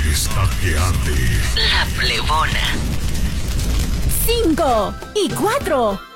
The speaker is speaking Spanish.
está que arde. La Plebona. 5 y 4.